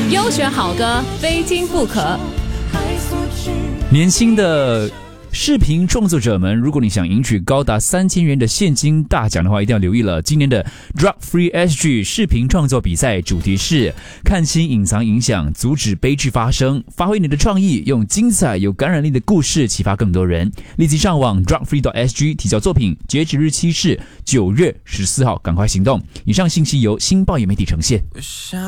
优选好歌，非听不可。 年轻的视频创作者们，如果你想赢取高达3000元的现金大奖的话，一定要留意了。今年的 Drug Free SG 视频创作比赛主题是看清隐藏影响，阻止悲剧发生，发挥你的创意，用精彩有感染力的故事启发更多人。立即上网 drugfree.sg 提交作品，截止日期是9月14号，赶快行动。以上信息由新报业媒体呈现。